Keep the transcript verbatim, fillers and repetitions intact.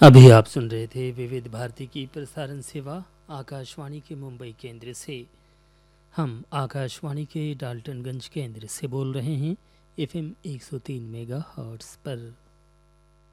अभी आप सुन रहे थे विविध भारती की प्रसारण सेवा आकाशवाणी के मुंबई केंद्र से। हम आकाशवाणी के डाल्टनगंज केंद्र से बोल रहे हैं एफएम एक सौ तीन मेगा हर्ट्ज़ पर।